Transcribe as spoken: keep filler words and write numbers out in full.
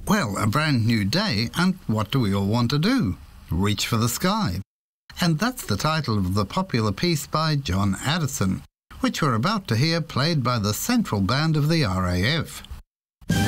Well, a brand new day, and what do we all want to do? Reach for the sky. And that's the title of the popular piece by John Addison, which we're about to hear played by the Central Band of the R A F.